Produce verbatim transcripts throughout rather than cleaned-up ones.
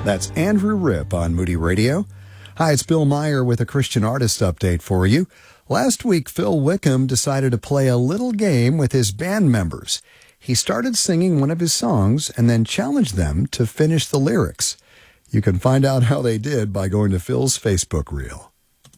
That's Andrew Ripp on Moody Radio. Hi, it's Bill Meyer with a Christian artist update for you. Last week, Phil Wickham decided to play a little game with his band members. He started singing one of his songs and then challenged them to finish the lyrics. You can find out how they did by going to Phil's Facebook reel.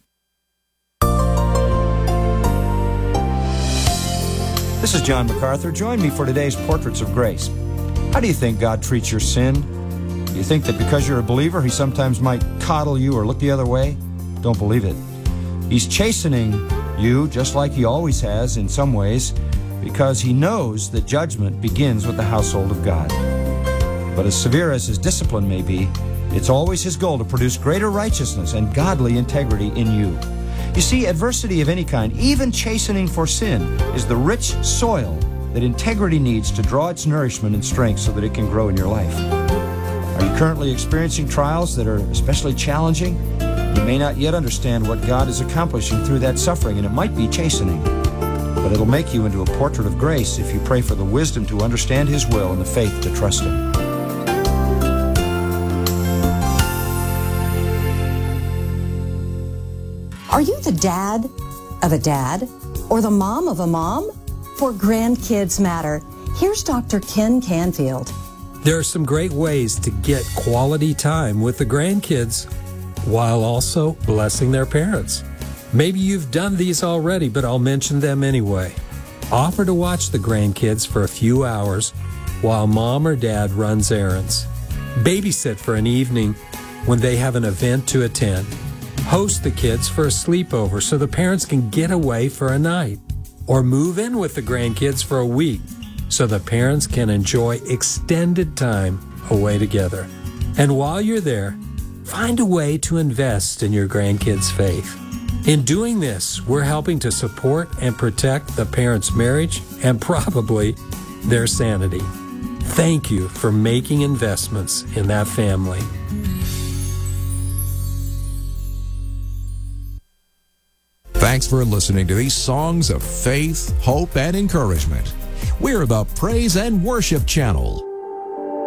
This is John MacArthur. Join me for today's Portraits of Grace. How do you think God treats your sin? Do you think that because you're a believer, he sometimes might coddle you or look the other way? Don't believe it. He's chastening you just like he always has in some ways, because he knows that judgment begins with the household of God. But as severe as his discipline may be, it's always his goal to produce greater righteousness and godly integrity in you. You see, adversity of any kind, even chastening for sin, is the rich soil that integrity needs to draw its nourishment and strength so that it can grow in your life. Are you currently experiencing trials that are especially challenging? You may not yet understand what God is accomplishing through that suffering, and it might be chastening. But it'll make you into a portrait of grace if you pray for the wisdom to understand his will and the faith to trust him. Are you the dad of a dad or the mom of a mom? For Grandkids Matter, here's Doctor Ken Canfield. There are some great ways to get quality time with the grandkids while also blessing their parents. Maybe you've done these already, but I'll mention them anyway. Offer to watch the grandkids for a few hours while mom or dad runs errands. Babysit for an evening when they have an event to attend. Host the kids for a sleepover so the parents can get away for a night. Or move in with the grandkids for a week so the parents can enjoy extended time away together. And while you're there, find a way to invest in your grandkids' faith. In doing this, we're helping to support and protect the parents' marriage and probably their sanity. Thank you for making investments in that family. Thanks for listening to these songs of faith, hope, and encouragement. We're the Praise and Worship Channel.